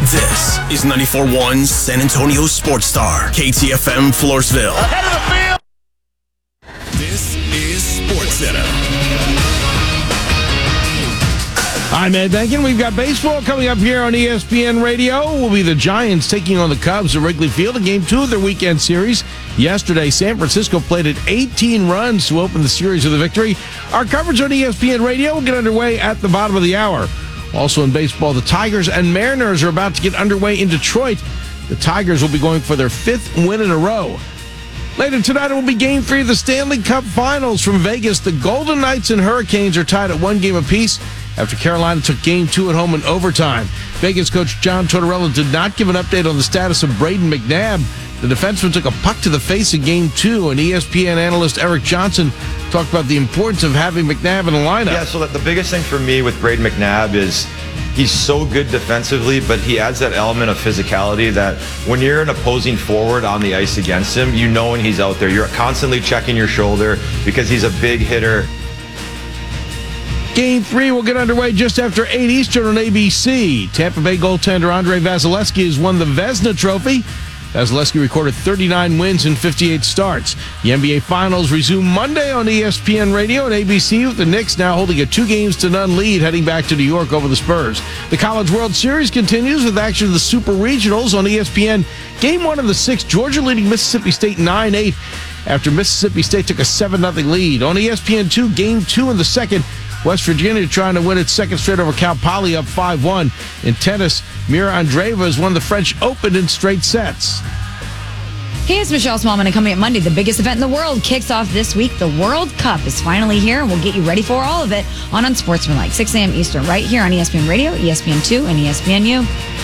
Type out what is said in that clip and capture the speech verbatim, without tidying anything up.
This is ninety-four point one San Antonio Sports Star, K T F M Floresville. Ahead of the field. This is Sports Center. I'm Ed Benkin. We've got baseball coming up here on E S P N Radio. Will be the Giants taking on the Cubs at Wrigley Field in game two of their weekend series. Yesterday, San Francisco played at eighteen runs to open the series with a victory. Our coverage on E S P N Radio will get underway at the bottom of the hour. Also in baseball, the Tigers and Mariners are about to get underway in Detroit. The Tigers will be going for their fifth win in a row. Later tonight, it will be game three of the Stanley Cup Finals from Vegas. The Golden Knights and Hurricanes are tied at one game apiece after Carolina took game two at home in overtime. Vegas coach John Tortorella did not give an update on the status of Brayden McNabb. The defenseman took a puck to the face in game two, and E S P N analyst Eric Johnson talked about the importance of having McNabb in the lineup. Yeah, so the biggest thing for me with Brayden McNabb is he's so good defensively, but he adds that element of physicality that when you're an opposing forward on the ice against him, you know when he's out there. You're constantly checking your shoulder because he's a big hitter. Game three will get underway just after eight Eastern on A B C. Tampa Bay goaltender Andrei Vasilevsky has won the Vezina Trophy. Vasilevsky recorded thirty-nine wins in fifty-eight starts. The N B A Finals resume Monday on E S P N Radio and A B C, with the Knicks now holding a two games to none lead heading back to New York over the Spurs. The College World Series continues with action of the Super Regionals on E S P N. Game one of the six, Georgia leading Mississippi State nine eight after Mississippi State took a seven nothing lead. On E S P N two, game two in the second, West Virginia trying to win its second straight over Cal Poly, up five one. In tennis, Mira Andreeva has won the French Open in straight sets. Hey, it's Michelle Smallman, and coming up Monday, the biggest event in the world kicks off this week. The World Cup is finally here, and we'll get you ready for all of it on Unsportsmanlike, six a.m. Eastern, right here on E S P N Radio, E S P N two, and E S P N U.